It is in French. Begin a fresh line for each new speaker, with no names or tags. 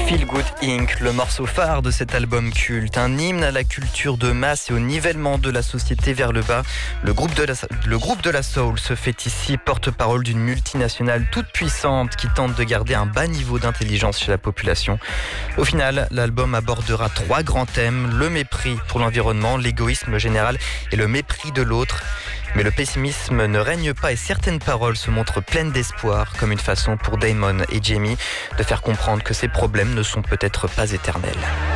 Feel Good Inc., le morceau phare de cet album culte, un hymne à la culture de masse et au nivellement de la société vers le bas. Le groupe de la soul se fait ici porte-parole d'une multinationale toute puissante qui tente de garder un bas niveau d'intelligence chez la population. Au final, l'album abordera 3 grands thèmes: le mépris pour l'environnement, l'égoïsme général et le mépris de l'autre. Mais le pessimisme ne règne pas et certaines paroles se montrent pleines d'espoir, comme une façon pour Damon et Jamie de faire comprendre que ces problèmes ne sont peut-être pas éternels.